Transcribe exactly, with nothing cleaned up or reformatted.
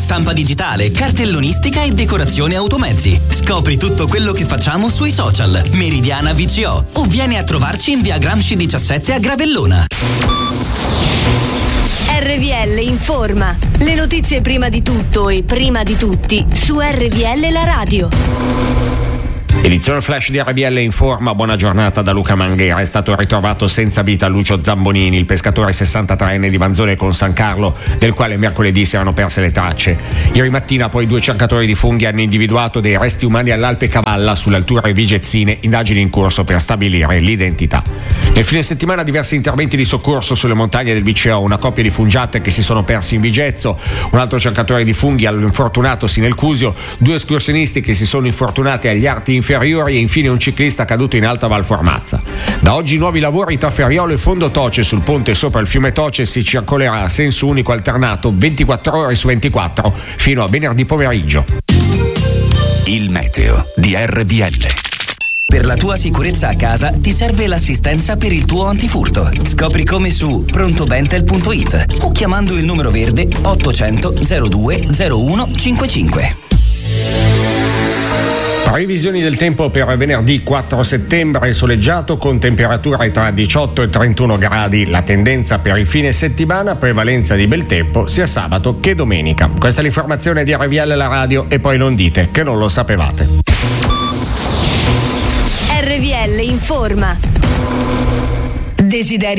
stampa digitale, cartellonistica e decorazione automezzi. Scopri tutto quello che facciamo sui social. Meridiana V C O o vieni a trovarci in via Gramsci diciassette a Gravellona. R V L informa. Le notizie prima di tutto e prima di tutti su R V L la radio. Edizione flash di R V L informa, buona giornata da Luca Manghera. È stato ritrovato senza vita Lucio Zambonini, il pescatore sessantatreenne di Vanzone con San Carlo, del quale mercoledì si erano perse le tracce. Ieri mattina poi due cercatori di funghi hanno individuato dei resti umani all'Alpe Cavalla, sull'altura di Vigezzine, indagini in corso per stabilire l'identità. Nel fine settimana diversi interventi di soccorso sulle montagne del V C O, una coppia di fungiate che si sono persi in Vigezzo, un altro cercatore di funghi all'infortunatosi nel Cusio, due escursionisti che si sono infortunati agli arti inferiori e infine un ciclista caduto in Alta Val Formazza. Da oggi nuovi lavori tra Ferriolo e Fondo Toce sul ponte sopra il fiume Toce. Si circolerà a senso unico alternato ventiquattro ore su ventiquattro fino a venerdì pomeriggio. Il meteo di R V L. Per la tua sicurezza a casa ti serve l'assistenza per il tuo antifurto. Scopri come su prontobentel punto it o chiamando il numero verde ottocento zero due zero uno cinquantacinque. Previsioni del tempo per venerdì quattro settembre: soleggiato con temperature tra diciotto e trentuno gradi. La tendenza per il fine settimana, prevalenza di bel tempo sia sabato che domenica. Questa è l'informazione di R V L la radio e poi non dite che non lo sapevate. R V L informa. Desideri